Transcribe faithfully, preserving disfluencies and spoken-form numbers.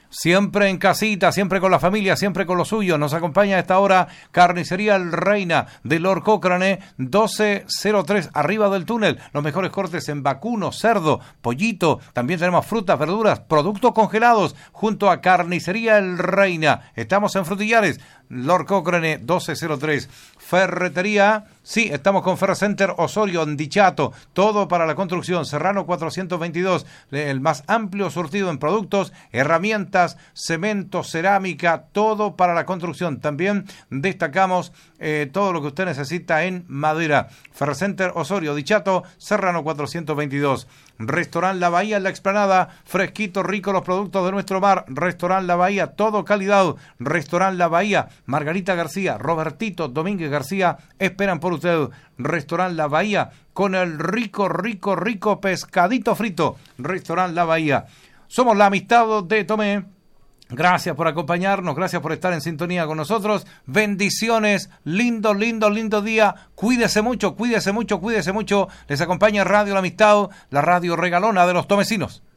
Siempre en casita, siempre con la familia, siempre con lo suyo. Nos acompaña a esta hora Carnicería El Reina de Lord Cochrane, doce cero tres, arriba del túnel. Los mejores cortes en vacuno, cerdo, pollito. También tenemos frutas, verduras, productos congelados junto a Carnicería El Reina. Estamos en Frutillares, Lord Cochrane, doce cero tres. Ferretería, sí, estamos con Ferrocenter Osorio, en Dichato, todo para la construcción. Serrano cuatrocientos veintidós, el más amplio surtido en productos, herramientas, cemento, cerámica, todo para la construcción. También destacamos eh, todo lo que usted necesita en madera. Ferrocenter Osorio, Dichato, Serrano cuatrocientos veintidós. Restaurant La Bahía en la Explanada, fresquito, rico los productos de nuestro bar. Restaurant La Bahía, todo calidad. Restaurant La Bahía, Margarita García, Robertito Domínguez García, esperan por usted. Restaurant La Bahía, con el rico, rico, rico pescadito frito. Restaurant La Bahía. Somos la amistad de Tomé. Gracias por acompañarnos, gracias por estar en sintonía con nosotros. Bendiciones, lindo, lindo, lindo día. Cuídese mucho, cuídese mucho, cuídese mucho. Les acompaña Radio La Amistad, la radio regalona de los tomecinos.